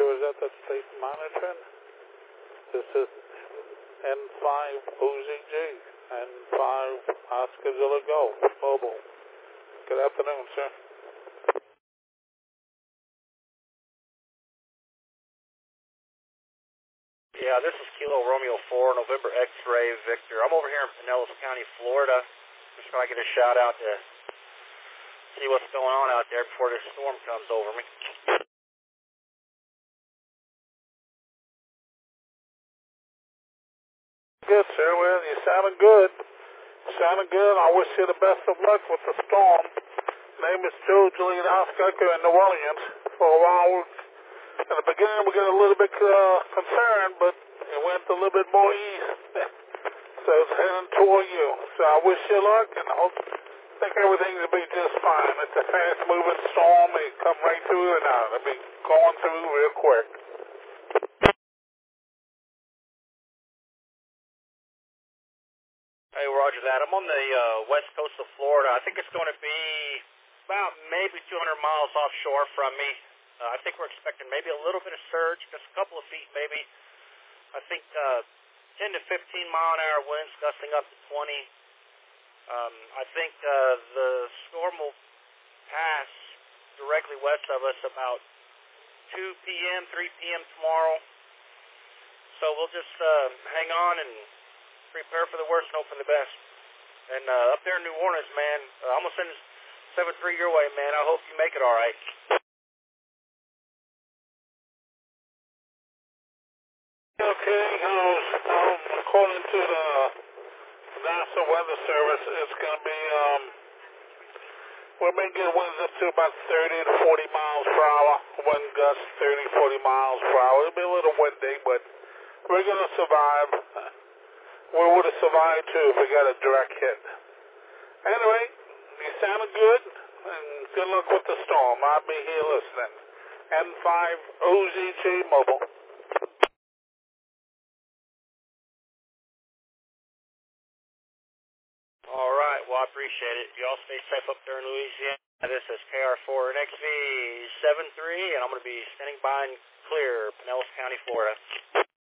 Sure is that state monitoring? This is N5 OZG, N5 Oscar Zilla Golf, mobile. Good afternoon, sir. Yeah, this is Kilo Romeo 4, November X-Ray Victor. I'm over here in Pinellas County, Florida. Just trying to get a shout out to see what's going on out there before this storm comes over me. Good, sir. Well, you're sounding good. Sounding good. I wish you the best of luck with the storm. Name is Joe Julian Housekeeper in New Orleans. For a while, in the beginning, we got a little bit concerned, but it went a little bit more east. So it's heading toward you. So I wish you luck, and I think everything will be just fine. It's a fast-moving storm. It come right through, and it'll be going through real quick. Hey, roger that. I'm on the west coast of Florida. I think it's going to be about maybe 200 miles offshore from me. I think we're expecting maybe a little bit of surge, just a couple of feet maybe. I think 10 to 15 mile an hour winds gusting up to 20. I think the storm will pass directly west of us about 2 p.m., 3 p.m. tomorrow. So we'll just hang on and prepare for the worst and hope for the best. And up there in New Orleans, man, I'm going to send 7-3 your way, man. I hope you make it all right. Okay, according to the National Weather Service, it's going to be, we're going to get winds up to about 30 to 40 miles per hour. Wind gusts 30, 40 miles per hour. It'll be a little windy, but we're going to survive. We would have survived, too, if we got a direct hit. Anyway, you sounded good, and good luck with the storm. I'll be here listening. N5 OZG Mobile. All right, well, I appreciate it. You all stay safe up there in Louisiana. This is KR4NXV 73, and I'm going to be standing by and clear, Pinellas County, Florida.